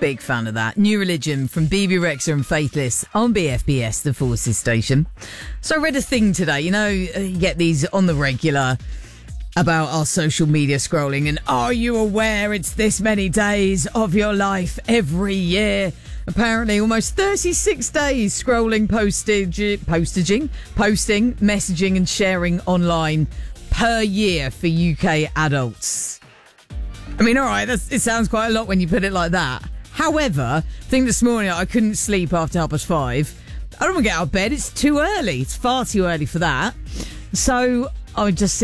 Big fan of that. New Religion from BB Rexa and Faithless on BFBS, the Forces station. So I read a thing today, you get these on the regular about our social media scrolling and are you aware it's this many days of your life every year? Apparently almost 36 days scrolling, posting, messaging and sharing online per year for UK adults. I mean, all right, it sounds quite a lot when you put it like that. However, I think this morning I couldn't sleep after 5:30. I don't want to get out of bed. It's too early. It's far too early for that. So I would just